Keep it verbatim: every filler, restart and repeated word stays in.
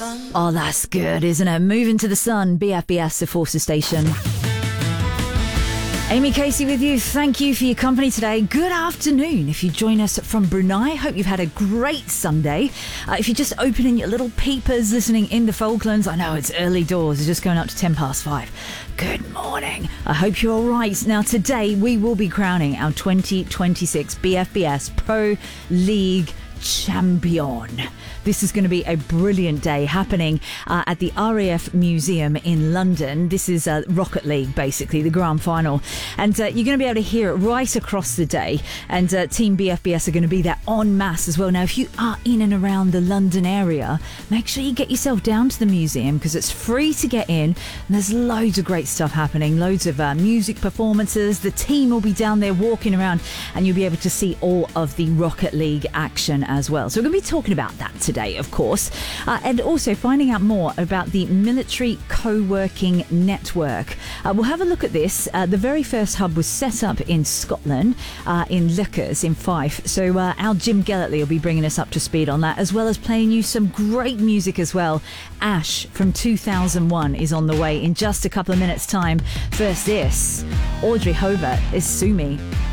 sun. Oh, that's good, isn't it? Moving to the sun, B F B S, the Forces Station. Amy Casey with you. Thank you for your company today. Good afternoon. If you join us from Brunei, hope you've had a great Sunday. Uh, if you're just opening your little peepers, listening in the Falklands, I know it's early doors. It's just going up to ten past five. Good morning. I hope you're all right. Now, today we will be crowning our twenty twenty-six B F B S Pro League champion. This is going to be a brilliant day happening uh, at the R A F Museum in London. This is uh, Rocket League, basically, the grand final. And uh, you're going to be able to hear it right across the day. And uh, Team B F B S are going to be there en masse as well. Now, if you are in and around the London area, make sure you get yourself down to the museum because it's free to get in. And there's loads of great stuff happening, loads of uh, music performances. The team will be down there walking around and you'll be able to see all of the Rocket League action as well. So we're going to be talking about that today, of course, uh, and also finding out more about the Military Co-working Network. Uh, we'll have a look at this. Uh, the very first hub was set up in Scotland, uh, in Lickers in Fife. So uh, our Jim Gellertley will be bringing us up to speed on that, as well as playing you some great music as well. Ash from two thousand one is on the way in just a couple of minutes' time. First, this Audrey Hobart is Sue Me.